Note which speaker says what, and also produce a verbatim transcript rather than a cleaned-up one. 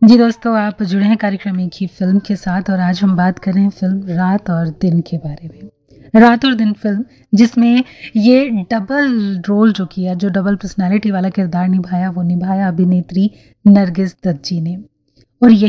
Speaker 1: जी दोस्तों, आप जुड़े हैं कार्यक्रम एक ही फिल्म के साथ और आज हम बात कर रहे हैं फिल्म रात और दिन के बारे में। रात और दिन फिल्म जिसमें ये डबल रोल जो किया, जो डबल पर्सनैलिटी वाला किरदार निभाया, वो निभाया अभिनेत्री नरगिस दत्त जी ने। और यही